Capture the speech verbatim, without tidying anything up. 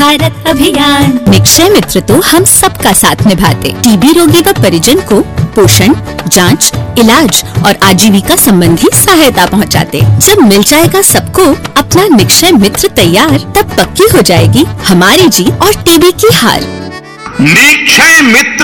भारत अभियान। निक्षय मित्र तो हम सबका साथ निभाते, टीबी रोगी व परिजन को पोषण, जांच, इलाज और आजीविका संबंधी सहायता पहुंचाते। जब मिल जाएगा सबको अपना निक्षय मित्र तैयार, तब पक्की हो जाएगी हमारी जीत और टीबी की हार। निक्षय मित्र